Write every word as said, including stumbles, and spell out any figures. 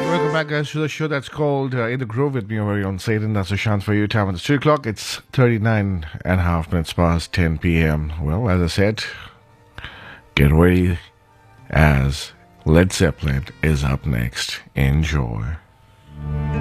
Welcome back, guys, to the show that's called uh, In the Groove with me, your very own Satan. That's a chance for you. Time it's three o'clock. It's thirty-nine and a half minutes past ten p.m. Well, as I said, get ready as Led Zeppelin is up next. Enjoy.